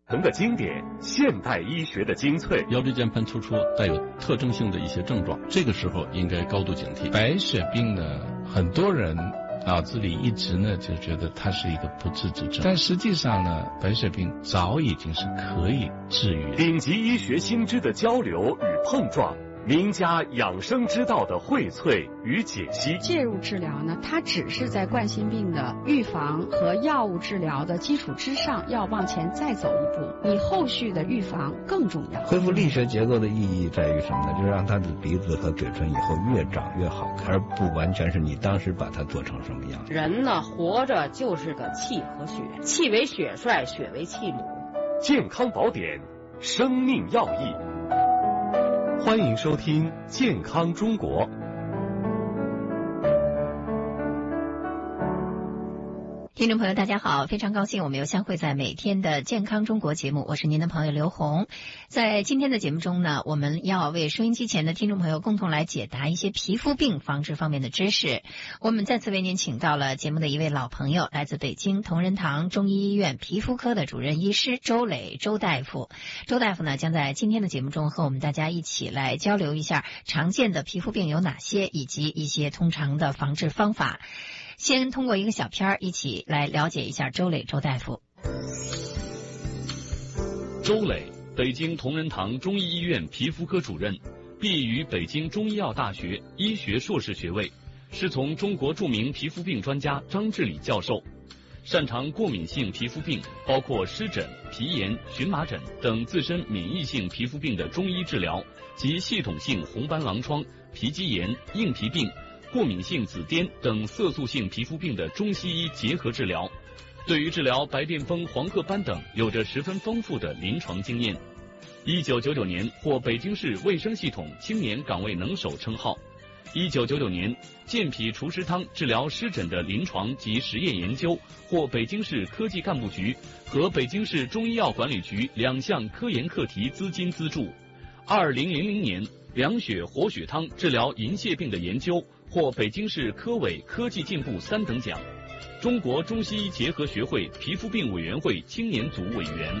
腾的经典，现代医学的精粹。 腰椎间盘突出带有特征性的一些症状，这个时候应该高度警惕。 白血病呢，很多人脑子里一直呢就觉得它是一个不治之症，但实际上呢，白血病早已经是可以治愈的。 顶级医学新知的交流与碰撞，名家养生之道的荟萃与解析。 介入治疗呢，它只是在冠心病的预防和药物治疗的基础之上，要往前再走一步，你后续的预防更重要。 恢复力学结构的意义在于什么呢？就是让他的鼻子和嘴唇以后越长越好看，而不完全是你当时把它做成什么样。 人呢，活着就是个气和血，气为血帅，血为气母。 健康宝典，生命要义。欢迎收听《健康中国》。 听众朋友大家好，非常高兴我们又相会在每天的健康中国节目，我是您的朋友刘红。在今天的节目中呢，我们要为收音机前的听众朋友共同来解答一些皮肤病防治方面的知识。我们再次为您请到了节目的一位老朋友，来自北京同仁堂中医医院皮肤科的主任医师周磊周大夫。周大夫呢，将在今天的节目中和我们大家一起来交流一下常见的皮肤病有哪些，以及一些通常的防治方法。先通过一个小片一起来了解一下周磊周大夫。 周磊，北京同仁堂中医医院皮肤科主任，毕于北京中医药大学医学硕士学位，师从中国著名皮肤病专家张志礼教授，擅长过敏性皮肤病，包括湿疹、皮炎、荨麻疹等自身免疫性皮肤病的中医治疗及系统性红斑狼疮、皮肌炎、硬皮病、过敏性紫癜等色素性皮肤病的中西医结合治疗，对于治疗白癜风、黄褐斑等有着十分丰富的临床经验。1999年获北京市卫生系统青年岗位能手称号。1999年健脾除湿汤治疗湿疹的临床及实验研究获北京市科技干部局和北京市中医药管理局2项科研课题资金资助。2000年凉血活血汤治疗银屑病的研究获北京市科委科技进步3等奖，中国中西医结合学会皮肤病委员会青年组委员。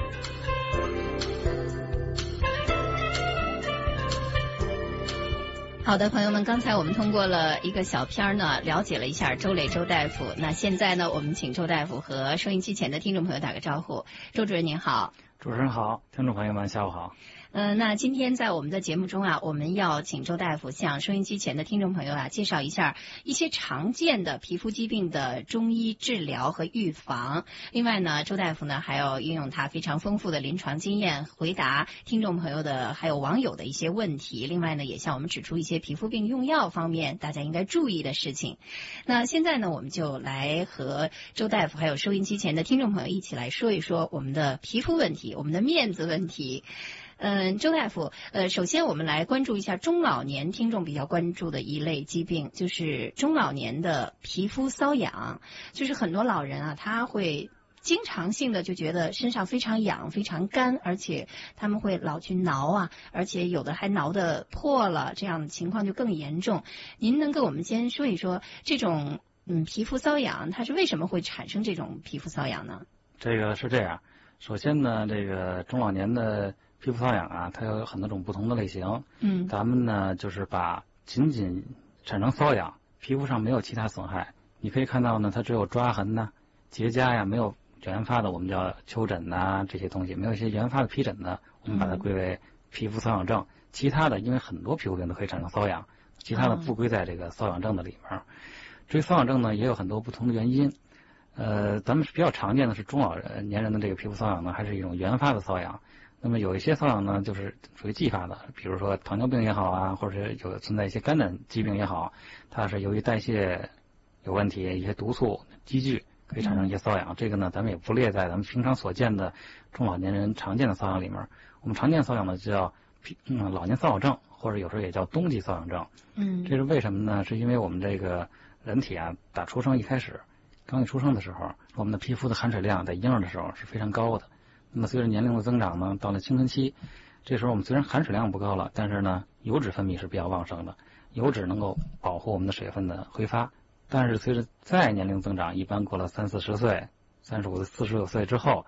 好的，朋友们，刚才我们通过了一个小片呢，了解了一下周磊周大夫。那现在呢，我们请周大夫和收音机前的听众朋友打个招呼。周主任您好。 主持人好，听众朋友们下午好。 那今天在我们的节目中我们要请周大夫向收音机前的听众朋友介绍一下一些常见的皮肤疾病的中医治疗和预防。另外呢，周大夫呢还要运用他非常丰富的临床经验，回答听众朋友的还有网友的一些问题。另外呢，也向我们指出一些皮肤病用药方面大家应该注意的事情。那现在呢，我们就来和周大夫还有收音机前的听众朋友一起来说一说我们的皮肤问题，我们的面子问题。周大夫，首先我们来关注一下中老年听众比较关注的一类疾病，就是中老年的皮肤瘙痒。就是很多老人他会经常性的就觉得身上非常痒、非常干，而且他们会老去挠而且有的还挠得破了，这样的情况就更严重。您能跟我们先说一说这种皮肤瘙痒，它是为什么会产生这种皮肤瘙痒呢？ 这个是这样，首先呢，这个中老年的皮肤瘙痒它有很多种不同的类型。咱们呢就是把仅仅产生瘙痒，皮肤上没有其他损害，你可以看到呢，它只有抓痕结痂没有原发的我们叫丘疹这些东西，没有一些原发的皮疹我们把它归为皮肤瘙痒症。其他的，因为很多皮肤病都可以产生瘙痒，其他的不归在这个瘙痒症的里面。至于瘙痒症呢，也有很多不同的原因。咱们比较常见的是中老年人的这个皮肤瘙痒呢，还是一种原发的瘙痒。那么有一些瘙痒呢，就是属于继发的，比如说糖尿病也好或者是存在一些肝胆疾病也好，它是由于代谢有问题，一些毒素积聚可以产生一些瘙痒。这个呢，咱们也不列在咱们平常所见的中老年人常见的瘙痒里面。我们常见瘙痒呢叫老年瘙痒症，或者有时候也叫冬季瘙痒症。这是为什么呢？是因为我们这个人体打出生一开始，刚一出生的时候，我们的皮肤的含水量在婴儿的时候是非常高的。那么随着年龄的增长呢，到了青春期，这时候我们虽然含水量不高了，但是呢，油脂分泌是比较旺盛的，油脂能够保护我们的水分的挥发。但是随着再年龄增长，一般过了30-40岁，35-49岁之后，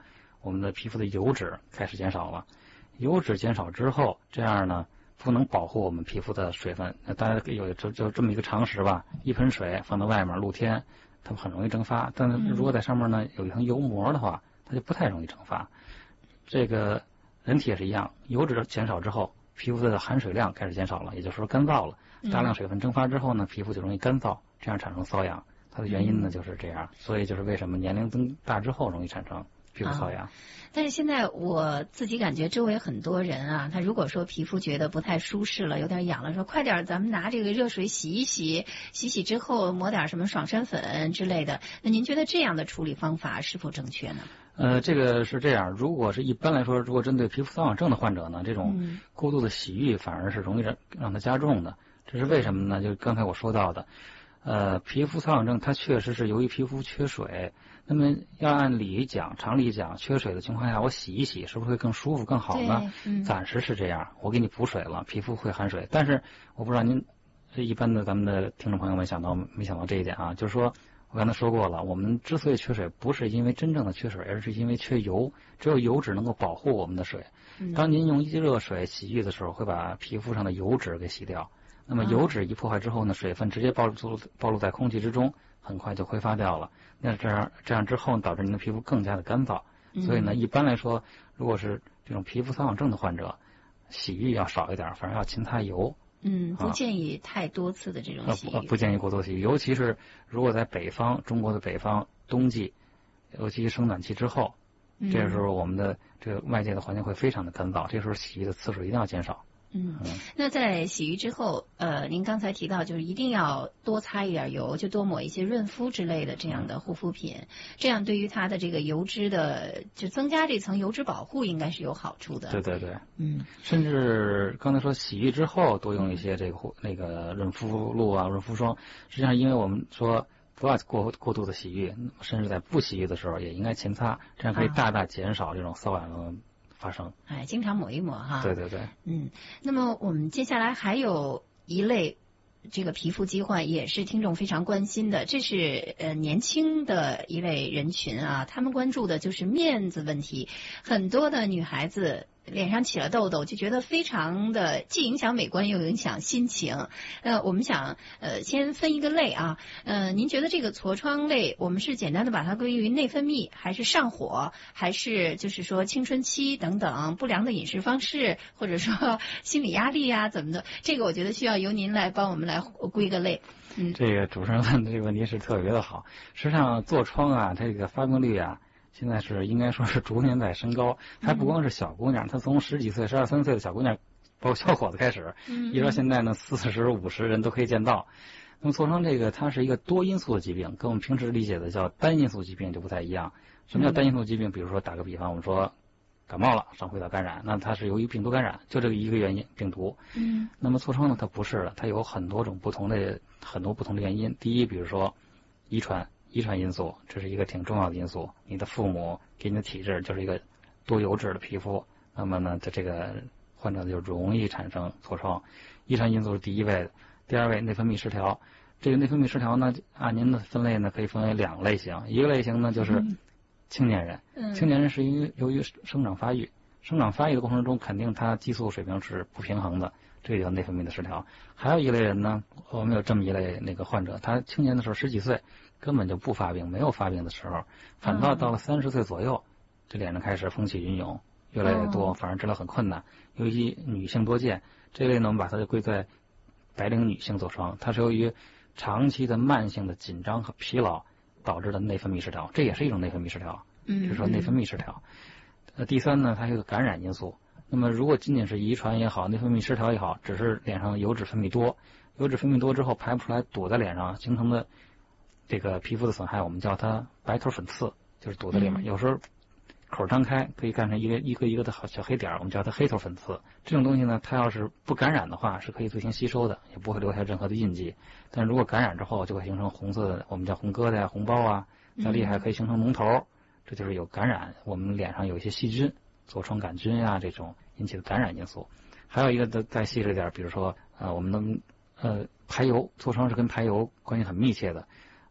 我们的皮肤的油脂开始减少了。油脂减少之后，这样呢不能保护我们皮肤的水分。大家有就这么一个常识吧，一盆水放到外面露天，它们很容易蒸发，但是如果在上面呢有一层油膜的话，它就不太容易蒸发。这个人体也是一样，油脂减少之后，皮肤的含水量开始减少了，也就是说干燥了。大量水分蒸发之后呢，皮肤就容易干燥，这样产生瘙痒。它的原因呢就是这样，所以就是为什么年龄增大之后容易产生皮肤瘙痒。 但是现在我自己感觉周围很多人啊，他如果说皮肤觉得不太舒适了，有点痒了，说快点咱们拿这个热水洗一洗，洗洗之后抹点什么爽身粉之类的。那您觉得这样的处理方法是否正确呢？ 这个是这样，如果是一般来说，如果针对皮肤瘙痒症的患者呢，这种过度的洗浴反而是容易让它加重的。这是为什么呢？就刚才我说到的，皮肤瘙痒症它确实是由于皮肤缺水。那么要按理讲，常理讲，缺水的情况下，我洗一洗是不是会更舒服更好呢？暂时是这样，我给你补水了，皮肤会含水。但是我不知道您一般的咱们的听众朋友们没想到这一点啊，就是说我刚才说过了，我们之所以缺水，不是因为真正的缺水，而是因为缺油。只有油脂能够保护我们的水。当您用热水洗浴的时候，会把皮肤上的油脂给洗掉。那么油脂一破坏之后呢，水分直接暴露在空气之中，很快就挥发掉了。那这样之后导致您的皮肤更加的干燥。所以呢，一般来说，如果是这种皮肤瘙痒症的患者，洗浴要少一点，反而要勤擦油。 不建议太多次的这种洗浴。 不建议过多洗浴，尤其是如果在中国的北方冬季，尤其是升暖期之后，这个时候我们的这个外界的环境会非常的干燥，这时候洗浴的次数一定要减少。 那在洗浴之后，您刚才提到就是一定要多擦一点油，就多抹一些润肤之类的这样的护肤品，这样对于它的这个油脂的就增加这层油脂保护应该是有好处的。 对，甚至刚才说洗浴之后多用一些那个润肤露啊、润肤霜，实际上因为我们说不要过度的洗浴，甚至在不洗浴的时候也应该勤擦，这样可以大大减少这种瘙痒发生。 经常抹一抹哈。 对。 那么我们接下来还有一类这个皮肤疾患也是听众非常关心的，这是年轻的一类人群啊，他们关注的就是面子问题。很多的女孩子脸上起了痘痘，就觉得非常的既影响美观又影响心情。我们想先分一个类啊，您觉得这个痤疮类，我们是简单的把它归于内分泌，还是上火，还是就是说青春期等等不良的饮食方式，或者说心理压力啊怎么的？这个我觉得需要由您来帮我们来归个类。 这个主持人问的这个问题是特别的好。实际上痤疮啊，它这个发病率啊，现在是应该说是逐年在升高，还不光是小姑娘，她从10几岁、12、13岁的小姑娘，包括小伙子开始，一直到现在呢40、50人都可以见到。那么痤疮这个它是一个多因素的疾病，跟我们平时理解的叫单因素疾病就不太一样。什么叫单因素疾病？比如说打个比方，我们说感冒了，上呼吸道感染，那它是由于病毒感染，就这个一个原因，病毒。那么痤疮呢，它不是的，它有很多不同的原因。第一，比如说遗传因素，这是一个挺重要的因素。你的父母给你的体质就是一个多油脂的皮肤，那么呢，这个患者就容易产生痤疮。遗传因素是第一位的，第二位内分泌失调。这个内分泌失调呢，按您的分类呢，可以分为2类型。一个类型呢就是青年人，青年人是由于生长发育的过程中，肯定他激素水平是不平衡的，这个叫内分泌的失调。还有一类人呢，我们有这么一类那个患者，他青年的时候10几岁根本就不发病，没有发病的时候，反倒到了30岁左右，这脸上开始风起云涌，越来越多，反而治疗很困难。尤其女性多见，这类呢我们把它就归在白领女性痤疮，它是由于长期的慢性的紧张和疲劳导致的内分泌失调，这也是一种内分泌失调，就是说内分泌失调。第三呢，它是一个感染因素。那么如果仅仅是遗传也好，内分泌失调也好，只是脸上油脂分泌多之后排不出来，堵在脸上形成的这个皮肤的损害，我们叫它白头粉刺，就是堵在里面。有时候口张开可以干成一个的小黑点，我们叫它黑头粉刺。这种东西呢，它要是不感染的话，是可以自行吸收的，也不会留下任何的印记。但如果感染之后，就会形成红色的，我们叫红疙瘩呀、红包啊，再厉害可以形成脓头，这就是有感染，我们脸上有一些细菌，痤疮杆菌呀这种引起的感染因素。还有一个再细致点，比如说我们的排油，痤疮是跟排油关系很密切的。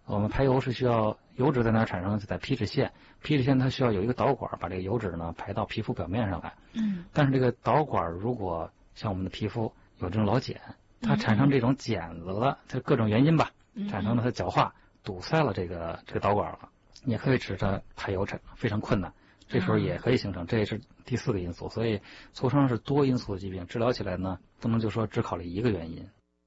我们排油是需要油脂在哪产生？就在皮脂腺，皮脂腺它需要有一个导管把这个油脂呢排到皮肤表面上来。但是这个导管如果像我们的皮肤有这种老茧，它产生这种茧子了，它各种原因吧，产生了它角化，堵塞了这个导管了，也可以使它排油非常困难。这时候也可以形成，这也是第4个因素。所以痤疮是多因素的疾病，治疗起来呢，不能就说只考虑一个原因。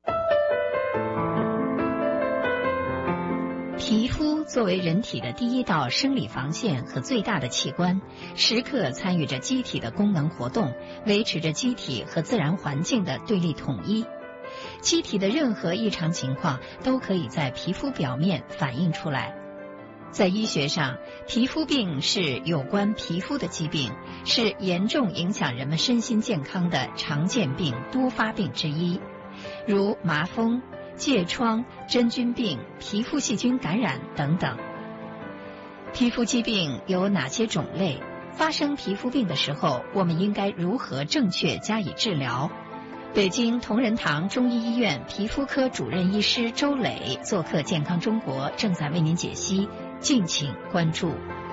皮肤作为人体的第一道生理防线和最大的器官，时刻参与着机体的功能活动，维持着机体和自然环境的对立统一。机体的任何异常情况都可以在皮肤表面反映出来。在医学上，皮肤病是有关皮肤的疾病，是严重影响人们身心健康的常见病多发病之一，如麻风、疥疮、真菌病、皮肤细菌感染等等。皮肤疾病有哪些种类？发生皮肤病的时候，我们应该如何正确加以治疗？北京同仁堂中医医院皮肤科主任医师周磊做客健康中国，正在为您解析，敬请关注。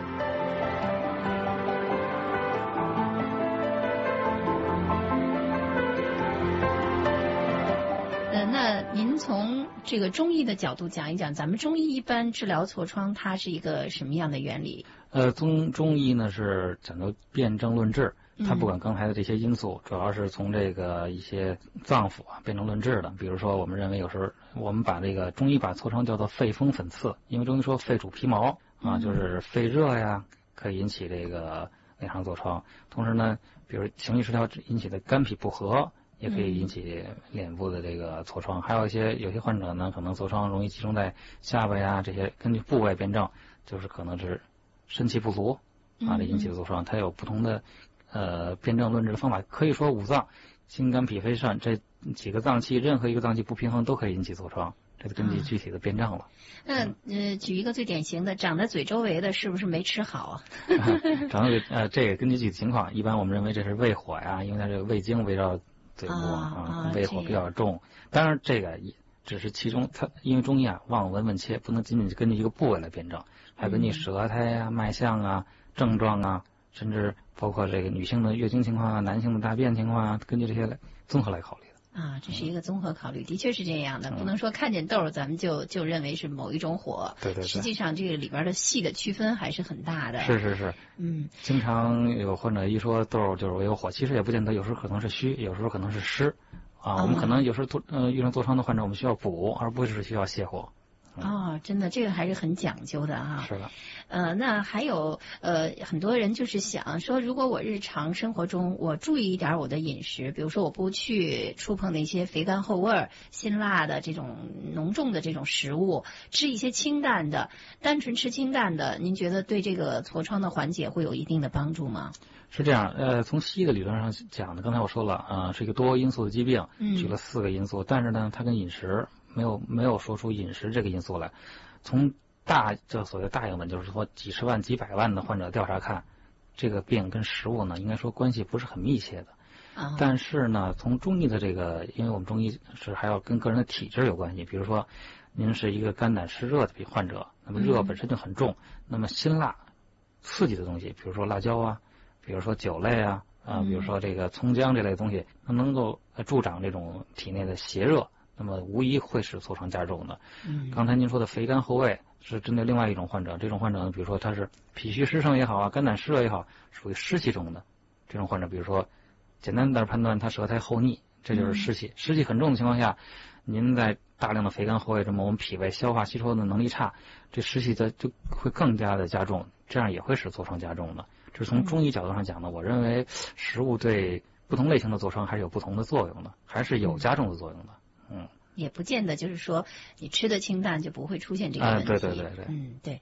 那您从这个中医的角度讲一讲，咱们中医一般治疗痤疮，它是一个什么样的原理？ 中医呢是讲究辨证论治，它不管刚才的这些因素，主要是从这个一些脏腑辨证论治的。比如说，我们认为有时候我们把这个中医把痤疮叫做肺风粉刺，因为中医说肺主皮毛啊，就是肺热呀，可以引起这个内伤痤疮。同时呢，比如情绪失调引起的肝脾不和，也可以引起脸部的这个痤疮。还有有些患者呢，可能痤疮容易集中在下巴呀，这些根据部位辨证，就是可能是肾气不足啊，这引起的痤疮。它有不同的辨证论治的方法。可以说五脏心肝脾肺肾这几个脏器，任何一个脏器不平衡都可以引起痤疮，这就根据具体的辨证了。 举一个最典型的，长在嘴周围的是不是没吃好啊？ 长在这个根据具体情况，一般我们认为这是胃火呀，因为它这个胃经围绕嘴部胃火比较重。当然这个也只是其中，它因为中医望闻问切，不能仅仅根据一个部位来辨证，还根据舌苔啊、脉象啊、症状啊，甚至包括这个女性的月经情况啊、男性的大便情况啊，根据这些来综合来考虑的。 这是一个综合考虑，的确是这样的，不能说看见痘咱们就认为是某一种火。 对。 实际上这个里边的细的区分还是很大的。 是。经常有患者一说痘就是我有火，其实也不见得，有时候可能是虚，有时候可能是湿我们可能有时候遇上痤疮的患者，我们需要补，而不是需要泻火。 真的，这个还是很讲究的哈。 是的。 那还有很多人就是想说，如果我日常生活中我注意一点我的饮食，比如说我不去触碰那些肥甘厚味、辛辣的这种浓重的这种食物，吃一些清淡的，单纯吃清淡的，您觉得对这个痤疮的缓解会有一定的帮助吗？ 是这样，从西医的理论上讲的，刚才我说了是一个多因素的疾病，举了4个因素，但是呢，它跟饮食没有说出饮食这个因素来。从这所谓大样本，就是说几十万、几百万的患者调查看，这个病跟食物呢，应该说关系不是很密切的。但是呢，从中医的这个，因为我们中医是还要跟个人的体质有关系。比如说，您是一个肝胆湿热的患者，那么热本身就很重，那么辛辣、刺激的东西，比如说辣椒啊，比如说酒类啊，比如说这个葱姜这类东西，它能够助长这种体内的邪热。那么无疑会使痤疮加重的。刚才您说的肥甘厚味是针对另外一种患者，这种患者呢，比如说他是脾虚湿盛也好肝胆湿热也好，属于湿气重的这种患者，比如说简单的判断他舌苔厚腻，这就是湿气。湿气很重的情况下，您在大量的肥甘厚味，这么我们脾胃消化吸收的能力差，这湿气就会更加的加重，这样也会使痤疮加重的。这是从中医角度上讲的，我认为食物对不同类型的痤疮还是有不同的作用的，还是有加重的作用的。 也不见得就是说你吃的清淡就不会出现这个问题。 对。 对。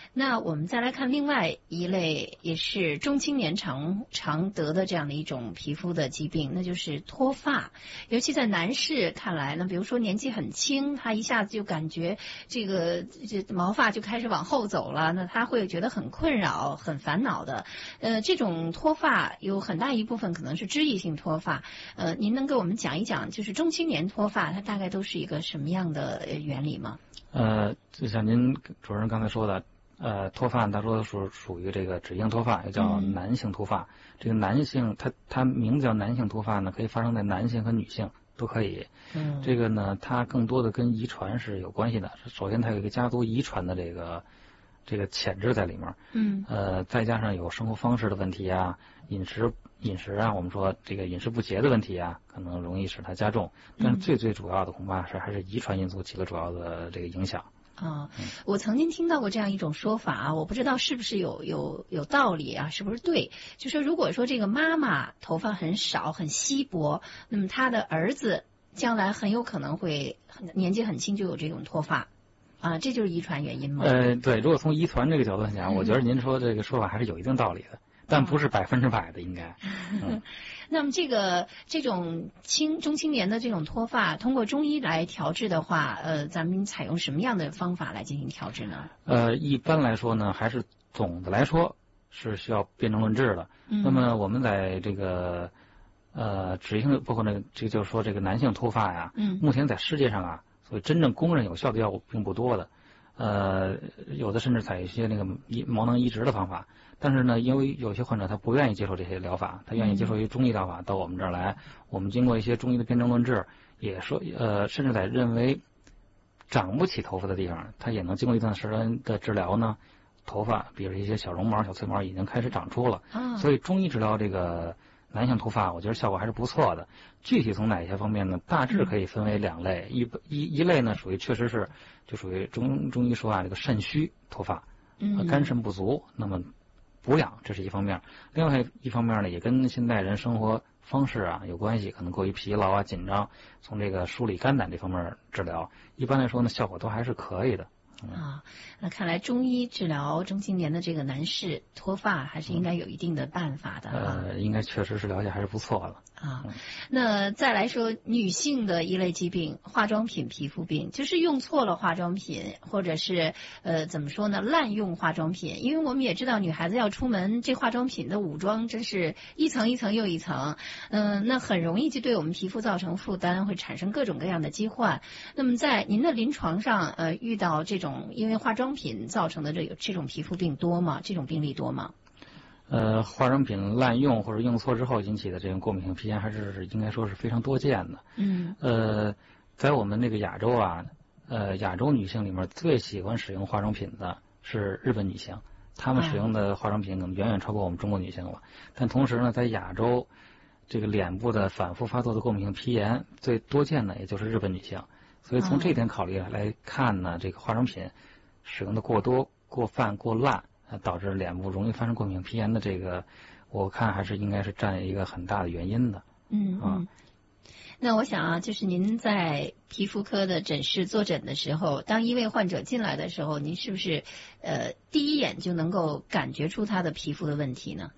那我们再来看另外一类，也是中青年常得的这样的一种皮肤的疾病，那就是脱发。尤其在男士看来呢，比如说年纪很轻，他一下子就感觉这毛发就开始往后走了，那他会觉得很困扰、很烦恼的。这种脱发有很大一部分可能是脂溢性脱发。您能给我们讲一讲，就是中青年脱发，它大概都是一个什么样的原理吗？ 就像您主任刚才说的。脱发大多数属于这个脂溢性脱发，也叫男性脱发。这个男性，它名字叫男性脱发呢，可以发生在男性和女性都可以。这个呢，它更多的跟遗传是有关系的。首先，它有一个家族遗传的这个潜质在里面。再加上有生活方式的问题啊，饮食啊，我们说这个饮食不节的问题啊，可能容易使它加重。但是最主要的恐怕还是遗传因素起了主要的这个影响。 我曾经听到过这样一种说法啊，我不知道是不是有道理啊，是不是对？就说如果说这个妈妈头发很少很稀薄，那么她的儿子将来很有可能会年纪很轻就有这种脱发啊，这就是遗传原因吗？ 对，如果从遗传这个角度讲，我觉得您说这个说法还是有一定道理的，但不是100%的应该。 那么这种中青年的这种脱发，通过中医来调治的话，咱们采用什么样的方法来进行调治呢？ 一般来说呢，还是总的来说是需要辨证论治的。那么我们在这个脂溢性，包括这个就是说这个男性脱发呀，目前在世界上啊，所以真正公认有效的药物并不多的。有的甚至采用一些那个毛囊移植的方法，但是呢，因为有些患者他不愿意接受这些疗法，他愿意接受一中医疗法，到我们这儿来，我们经过一些中医的辨证论治，也说甚至在认为长不起头发的地方，他也能经过一段时间的治疗呢，头发比如一些小绒毛、小脆毛已经开始长出了。所以中医治疗这个男性脱发，我觉得效果还是不错的。具体从哪些方面呢？大致可以分为2类，一类呢属于确实是就属于中医说啊，这个肾虚脱发，肝肾不足，那么补养这是一方面。另外一方面呢，也跟现代人生活方式啊有关系，可能过于疲劳啊、紧张，从这个梳理肝胆这方面治疗，一般来说呢，效果都还是可以的。 那看来中医治疗中青年的这个男士脱发还是应该有一定的办法的应该确实是了解还是不错的。 那再来说女性的一类疾病，化妆品皮肤病，就是用错了化妆品，或者是怎么说呢，滥用化妆品。因为我们也知道女孩子要出门，这化妆品的武装真是一层一层又一层，那很容易就对我们皮肤造成负担，会产生各种各样的疾患。那么在您的临床上遇到这种因为化妆品造成的这种皮肤病多吗？这种病例多吗？ 化妆品滥用或者用错之后引起的这种过敏性皮炎，还是应该说是非常多见的。在我们那个亚洲啊，亚洲女性里面最喜欢使用化妆品的是日本女性，她们使用的化妆品可能远远超过我们中国女性了。但同时呢，在亚洲这个脸部的反复发作的过敏性皮炎最多见的也就是日本女性。所以从这点考虑来看呢，这个化妆品使用的过多、过泛、过滥，导致脸部容易发生过敏性皮炎的这个，我看还是应该是占一个很大的原因的。 那我想啊，就是您在皮肤科的诊室坐诊的时候，当一位患者进来的时候，您是不是第一眼就能够感觉出他的皮肤的问题呢？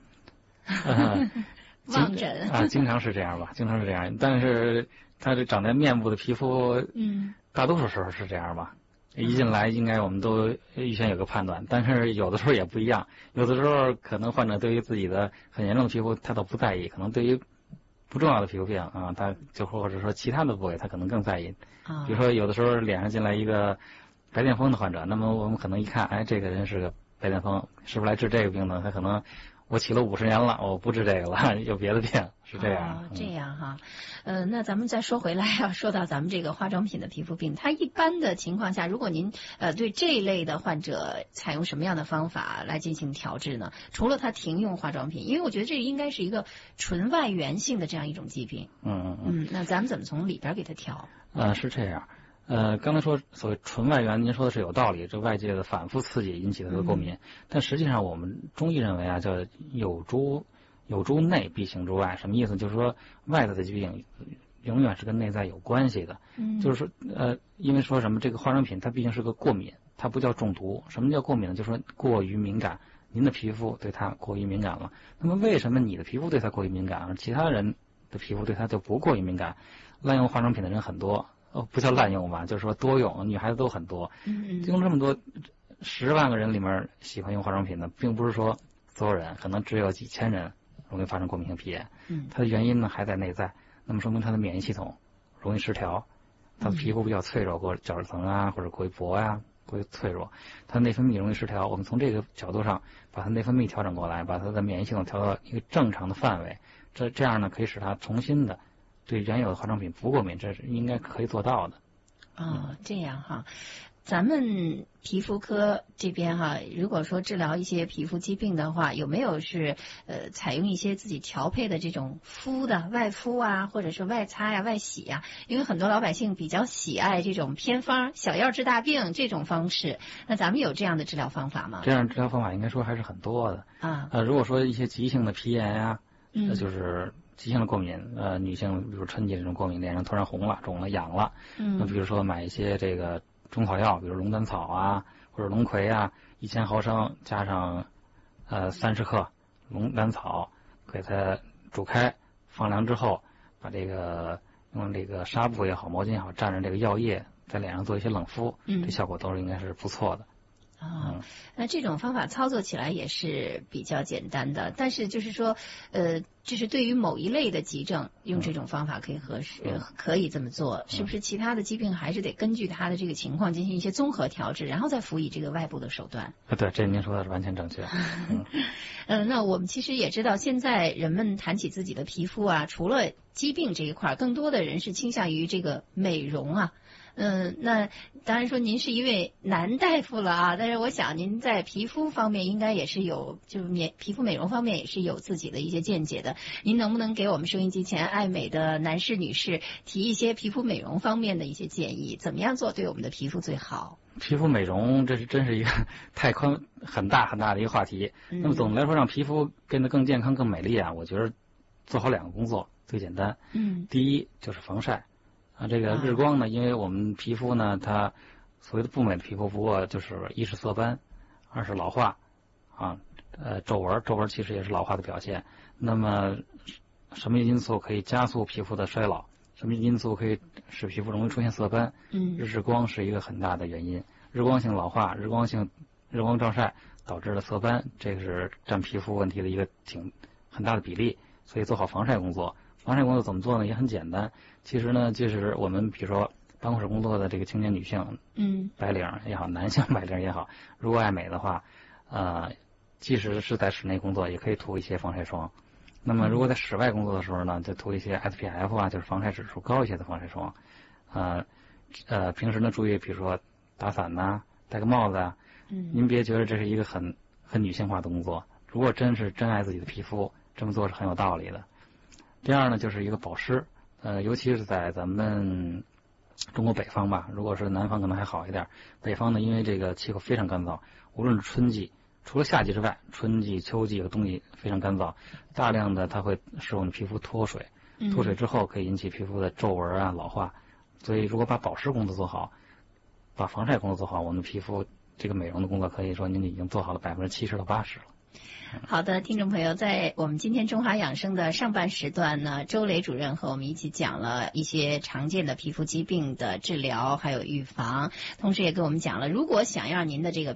望诊啊，经常是这样吧，经常是这样。但是他这长在面部的皮肤，大多数时候是这样吧。一进来应该我们都预先有个判断，但是有的时候也不一样。有的时候可能患者对于自己的很严重的皮肤他都不在意，可能对于不重要的皮肤病啊，他就或者说其他的部位他可能更在意。比如说有的时候脸上进来一个白癜风的患者，那么我们可能一看，哎，这个人是个白癜风，是不是来治这个病呢？他可能我起了50年了，我不治这个了，有别的病，是这样。 这样哈，那咱们再说回来啊，说到咱们这个化妆品的皮肤病，它一般的情况下，如果您对这一类的患者采用什么样的方法来进行调治呢？除了他停用化妆品，因为我觉得这应该是一个纯外源性的这样一种疾病。那咱们怎么从里边给他调？ 是这样。刚才说所谓纯外源，您说的是有道理，这外界的反复刺激引起的过敏，但实际上我们中医认为啊，叫有诸内必行诸外，什么意思？就是说外在的疾病永远是跟内在有关系的。就是说因为说什么这个化妆品它毕竟是个过敏， 它不叫中毒。什么叫过敏呢？就是说过于敏感，您的皮肤对它过于敏感了。那么为什么你的皮肤对它过于敏感，而其他人的皮肤对它就不过于敏感？滥用化妆品的人很多，不叫滥用吧，就是说多用，女孩子都很多。用这么多10万个人里面喜欢用化妆品的，并不是说所有人，可能只有几千人容易发生过敏性皮炎。它的原因呢还在内在，那么说明它的免疫系统容易失调，它的皮肤比较脆弱，或者角质层啊，或者过于薄呀，过于脆弱，它的内分泌容易失调。我们从这个角度上把它内分泌调整过来，把它的免疫系统调到一个正常的范围，这样呢可以使它重新的对原有的化妆品不过敏，这是应该可以做到的。 这样哈。咱们皮肤科这边哈，如果说治疗一些皮肤疾病的话，有没有是采用一些自己调配的这种敷的外敷啊，或者是外擦呀、外洗呀？因为很多老百姓比较喜爱这种偏方、小药治大病这种方式。那咱们有这样的治疗方法吗？ 这样治疗方法应该说还是很多的如果说一些急性的皮炎呀，就是急性的过敏，女性比如春季这种过敏，脸上突然红了、肿了、痒了，那比如说买一些这个中草药，比如龙胆草啊，或者龙葵啊，1000毫升加上30克龙胆草，给它煮开放凉之后，把这个用这个纱布也好、毛巾也好，蘸着这个药液在脸上做一些冷敷，这效果都是应该是不错的。 那这种方法操作起来也是比较简单的，但是就是说，就是对于某一类的急症，用这种方法可以合适，可以这么做，是不是？其他的疾病还是得根据他的这个情况进行一些综合调治，然后再辅以这个外部的手段。 对，这您说的是完全正确。 那我们其实也知道，现在人们谈起自己的皮肤啊，除了疾病这一块，更多的人是倾向于这个美容啊。那当然说您是一位男大夫了啊，但是我想您在皮肤方面应该也是有，就是皮肤美容方面也是有自己的一些见解的。您能不能给我们收音机前爱美的男士女士提一些皮肤美容方面的一些建议？怎么样做对我们的皮肤最好？ 皮肤美容这是真是一个太宽很大很大的一个话题。那么总的来说，让皮肤变得更健康、更美丽啊，我觉得做好2个工作最简单。第一就是防晒。这个日光呢，因为我们皮肤呢，它所谓的不美的皮肤，不过就是一是色斑，二是老化皱纹其实也是老化的表现。那么什么因素可以加速皮肤的衰老？什么因素可以使皮肤容易出现色斑？日光是一个很大的原因。日光性老化、日光照晒导致的色斑，这个是占皮肤问题的一个很大的比例。所以做好防晒工作。防晒工作怎么做呢？也很简单。其实呢，就是我们比如说办公室工作的这个青年女性，白领也好，男性白领也好，如果爱美的话，即使是在室内工作，也可以涂一些防晒霜。那么如果在室外工作的时候呢，就涂一些 SPF 啊，就是防晒指数高一些的防晒霜。平时呢注意，比如说打伞呐，戴个帽子啊。您别觉得这是一个很女性化的工作。如果真爱自己的皮肤，这么做是很有道理的。第二呢，就是一个保湿，尤其是在咱们中国北方吧，如果是南方可能还好一点。北方呢，因为这个气候非常干燥，无论是春季，除了夏季之外，春季、秋季和冬季非常干燥，大量的它会使我们皮肤脱水，脱水之后可以引起皮肤的皱纹啊、老化。所以如果把保湿工作做好，把防晒工作做好，我们的皮肤这个美容的工作可以说您已经做好了70%到80%了。 好的，听众朋友，在我们今天中华养生的上半时段呢，周雷主任和我们一起讲了一些常见的皮肤疾病的治疗还有预防，同时也给我们讲了，如果想要您的这个